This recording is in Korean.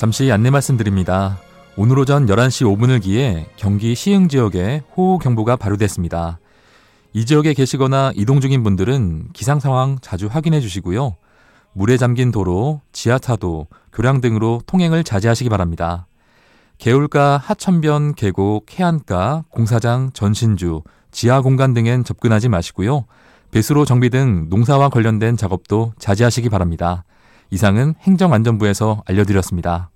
잠시 안내 말씀드립니다. 오늘 오전 11시 5분을 기해 경기 시흥 지역에 호우경보가 발효됐습니다. 이 지역에 계시거나 이동 중인 분들은 기상 상황 자주 확인해 주시고요. 물에 잠긴 도로, 지하차도, 교량 등으로 통행을 자제하시기 바랍니다. 개울가, 하천변, 계곡, 해안가, 공사장, 전신주, 지하공간 등엔 접근하지 마시고요. 배수로 정비 등 농사와 관련된 작업도 자제하시기 바랍니다. 이상은 행정안전부에서 알려드렸습니다.